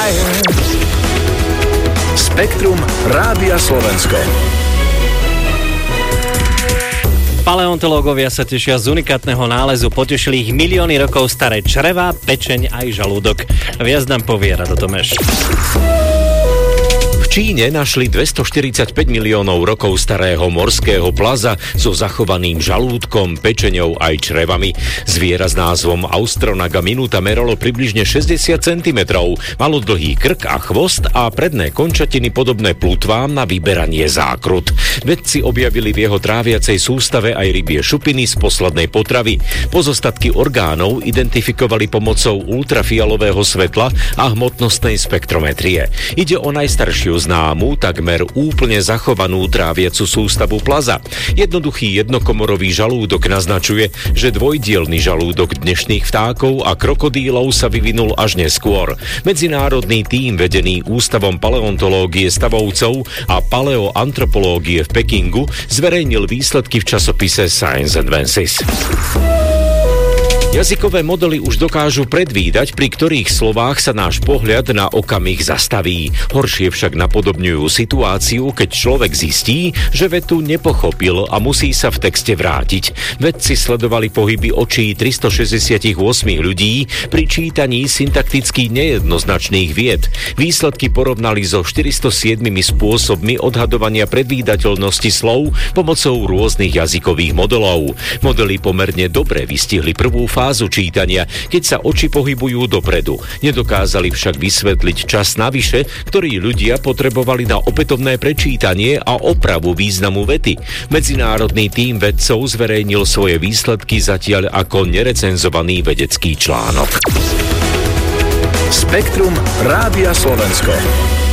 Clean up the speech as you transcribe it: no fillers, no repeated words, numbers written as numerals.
Science. Spektrum Rádia Slovensko. Paleontológovia sa tešia z unikátneho nálezu. Potešili ich milióny rokov staré črevá, pečeň aj žalúdok. Viac nám povie Rado Tomeš. V Číne našli 245 miliónov rokov starého morského plaza so zachovaným žalúdkom, pečeňou aj črevami. Zviera s názvom Austronaga minuta meralo približne 60 cm. Malo dlhý krk a chvost a predné končatiny podobné plutvám na vyberanie zákrut. Vedci objavili v jeho tráviacej sústave aj rybie šupiny z poslednej potravy. Pozostatky orgánov identifikovali pomocou ultrafialového svetla a hmotnostnej spektrometrie. Ide o najstaršiu známu, takmer úplne zachovanú tráviacu sústavu plaza. Jednoduchý jednokomorový žalúdok naznačuje, že dvojdielny žalúdok dnešných vtákov a krokodílov sa vyvinul až neskôr. Medzinárodný tím vedený Ústavom paleontológie stavovcov a paleoantropológie v Pekingu zverejnil výsledky v časopise Science Advances. Jazykové modely už dokážu predvídať, pri ktorých slovách sa náš pohľad na okamih zastaví. Horšie však napodobňujú situáciu, keď človek zistí, že vetu nepochopil a musí sa v texte vrátiť. Vedci sledovali pohyby očí 368 ľudí pri čítaní syntakticky nejednoznačných vied. Výsledky porovnali so 407 spôsobmi odhadovania predvídateľnosti slov pomocou rôznych jazykových modelov. Modely pomerne dobre vystihli prvú fázu čítania, keď sa oči pohybujú dopredu. Nedokázali však vysvetliť čas navyše, ktorý ľudia potrebovali na opätovné prečítanie a opravu významu vety. Medzinárodný tím vedcov zverejnil svoje výsledky zatiaľ ako nerecenzovaný vedecký článok. Spektrum Rádia Slovensko.